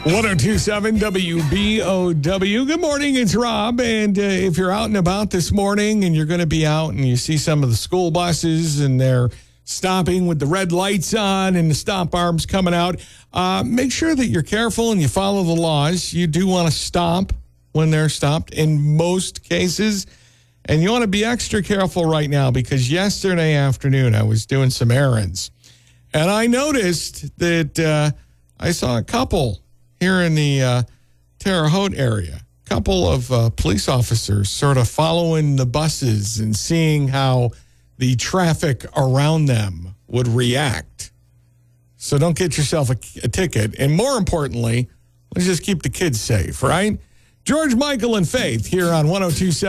1027 WBOW. Good morning, it's Rob. And if you're out and about this morning and you're going to be out and you see some of the school buses and they're stopping with the red lights on and the stop arms coming out, make sure that you're careful and you follow the laws. You do want to stop when they're stopped in most cases. And you want to be extra careful right now because yesterday afternoon I was doing some errands. And I noticed that I saw a couple here in the Terre Haute area, a couple of police officers sort of following the buses and seeing how the traffic around them would react. So don't get yourself a ticket. And more importantly, let's just keep the kids safe, right? George, Michael, and Faith here on 1027.